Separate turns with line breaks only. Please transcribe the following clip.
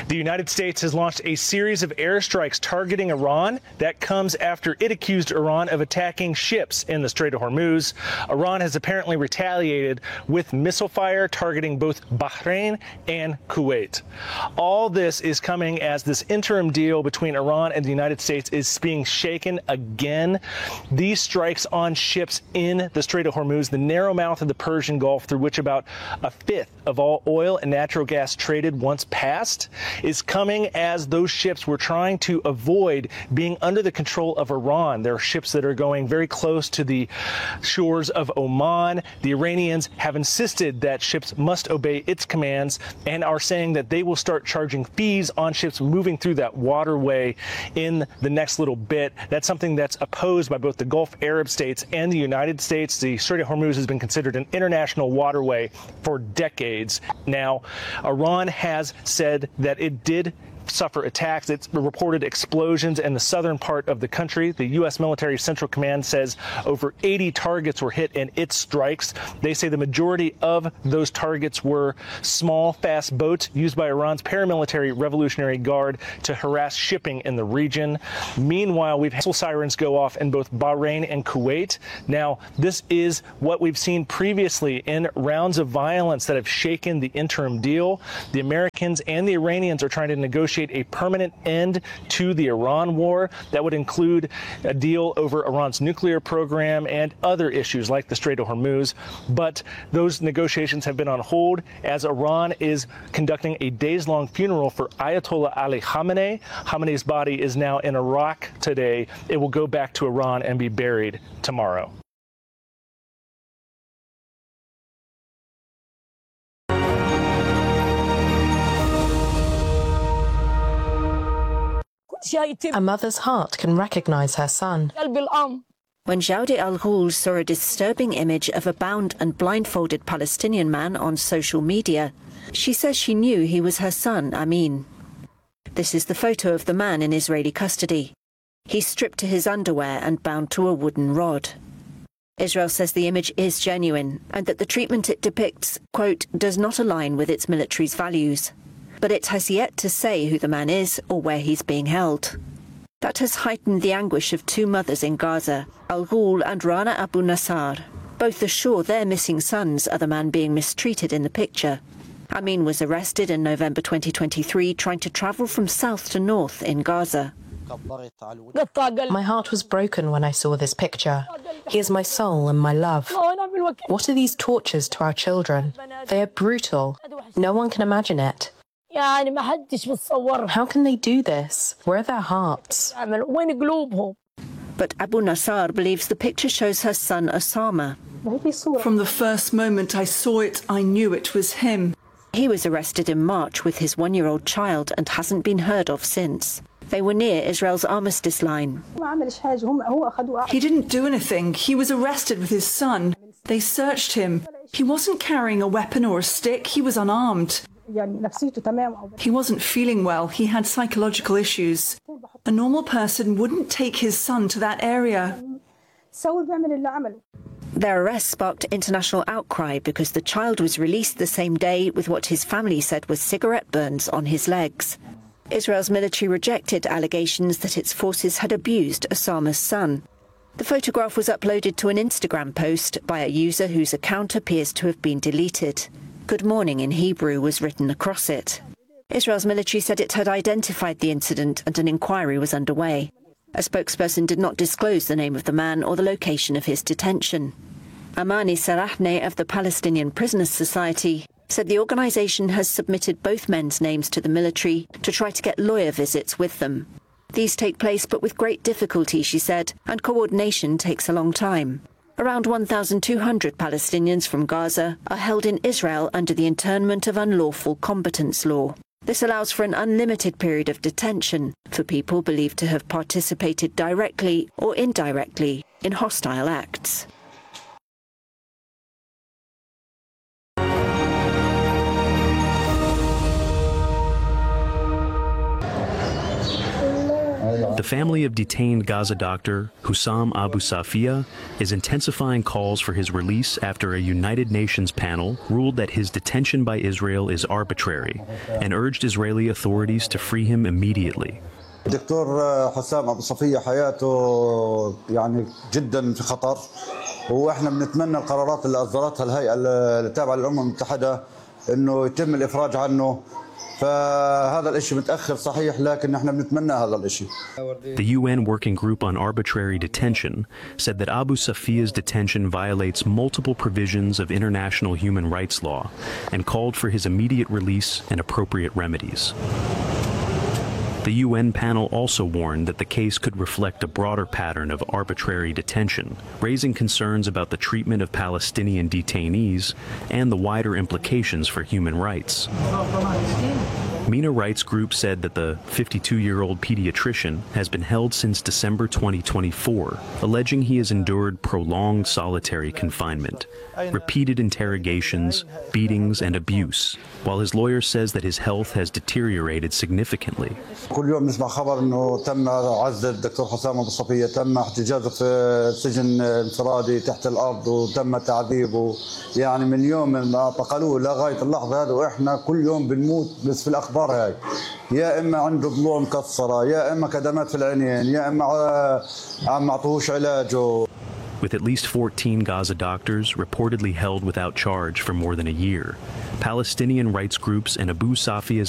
The United States has launched a series of airstrikes targeting Iran. That comes after it accused Iran of attacking ships in the Strait of Hormuz. Iran has apparently retaliated with missile fire targeting both Bahrain and Kuwait. All this is coming as this interim deal between Iran and the United States is being shaken again. These strikes on ships in the Strait of Hormuz, the narrow mouth of the Persian Gulf through which about a fifth of all oil and natural gas traded once passed, is coming as those ships were trying to avoid being under the control of Iran. There are ships that are going very close to the shores of Oman. The Iranians have insisted that ships must obey its commands and are saying that they will start charging fees on ships moving through that waterway in the next little bit. That's something that's opposed by both the Gulf Arab states and the United States. The Strait of Hormuz has been considered an international waterway for decades now. Iran has said that it did suffer attacks. It's reported explosions in the southern part of the country. The U.S. Military Central Command says over 80 targets were hit in its strikes. They say the majority of those targets were small, fast boats used by Iran's paramilitary Revolutionary Guard to harass shipping in the region. Meanwhile, we've had missile sirens go off in both Bahrain and Kuwait. Now, this is what we've seen previously in rounds of violence that have shaken the interim deal. The Americans and the Iranians are trying to negotiate a permanent end to the Iran war that would include a deal over Iran's nuclear program and other issues like the Strait of Hormuz. But those negotiations have been on hold as Iran is conducting a days-long funeral for Ayatollah Ali Khamenei. Khamenei's body is now in Iraq today. It will go back to Iran and be buried tomorrow.
A mother's heart can recognize her son.
When Jawdi al-Ghul saw a disturbing image of a bound and blindfolded Palestinian man on social media, she says she knew he was her son, Amin. This is the photo of the man in Israeli custody. He's stripped to his underwear and bound to a wooden rod. Israel says the image is genuine and that the treatment it depicts, quote, does not align with its military's values. But it has yet to say who the man is or where he's being held. That has heightened the anguish of two mothers in Gaza, Al-Ghul and Rana Abu Nassar. Both are sure their missing sons are the man being mistreated in the picture. Amin was arrested in November 2023 trying to travel from south to north in Gaza.
My heart was broken when I saw this picture. He is my soul and my love. What are these tortures to our children? They are brutal. No one can imagine it. How can they do this? Where are their hearts?
But Abu Nassar believes the picture shows her son Osama.
From the first moment I saw it, I knew it was him.
He was arrested in March with his one-year-old child and hasn't been heard of since. They were near Israel's armistice line.
He didn't do anything. He was arrested with his son. They searched him. He wasn't carrying a weapon or a stick. He was unarmed. He wasn't feeling well. He had psychological issues. A normal person wouldn't take his son to that area.
Their arrest sparked international outcry because the child was released the same day with what his family said was cigarette burns on his legs. Israel's military rejected allegations that its forces had abused Osama's son. The photograph was uploaded to an Instagram post by a user whose account appears to have been deleted. Good morning in Hebrew was written across it. Israel's military said it had identified the incident and an inquiry was underway. A spokesperson did not disclose the name of the man or the location of his detention. Amani Sarahne of the Palestinian Prisoners Society said the organisation has submitted both men's names to the military to try to get lawyer visits with them. These take place but with great difficulty, she said, and coordination takes a long time. Around 1,200 Palestinians from Gaza are held in Israel under the Internment of Unlawful Combatants law. This allows for an unlimited period of detention for people believed to have participated directly or indirectly in hostile acts.
The family of detained Gaza doctor Hussam Abu Safiya is intensifying calls for his release after a United Nations panel ruled that his detention by Israel is arbitrary and urged Israeli authorities to free him immediately.
الدكتور حسام أبو صفية حياته يعني جدا في خطر واحنا بنتمنى القرارات اللي اصدرتها الهيئه التابعه للامم المتحده انه يتم الافراج عنه فهذا الشيء متاخر صحيح لكن احنا بنتمنى هذا الشيء.
The UN Working Group on Arbitrary Detention said that Abu Safiya's detention violates multiple provisions of international human rights law and called for his immediate release and appropriate remedies. The UN panel also warned that the case could reflect a broader pattern of arbitrary detention, raising concerns about the treatment of Palestinian detainees and the wider implications for human rights. MENA Rights Group said that the 52-year-old pediatrician has been held since December 2024, alleging he has endured prolonged solitary confinement, repeated interrogations, beatings, and abuse, while his lawyer says that his health has deteriorated significantly.
كل يوم نسمع خبر انه تم عزل الدكتور حسام ابو صفيه، تم احتجازه في سجن انفرادي تحت الارض وتم تعذيبه، يعني من يوم ما اعتقلوه لغايه اللحظه هذه واحنا كل يوم بنموت بس في الاخبار هاي، يا اما عنده ضلوع مكسره، يا اما كدمات في العينين، يا اما عم معطوهوش علاجه.
With at least 14 Gaza doctors reportedly held without charge for more than a year, Palestinian rights groups and Abu Safiya's